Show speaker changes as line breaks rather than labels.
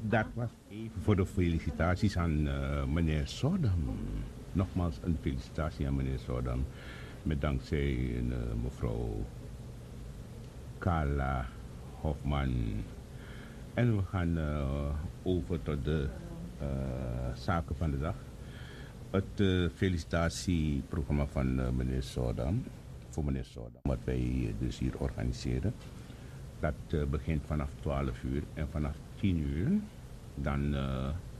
Dat was even voor de felicitaties aan meneer Sodam. Nogmaals een felicitatie aan meneer Sodam. Met dankzij mevrouw Carla Hofman. En we gaan over tot de zaken van de dag. Het felicitatieprogramma van meneer Sodam. Voor meneer Sodam. Wat wij dus hier organiseren. Dat begint vanaf 12 uur. En vanaf 10 uur dan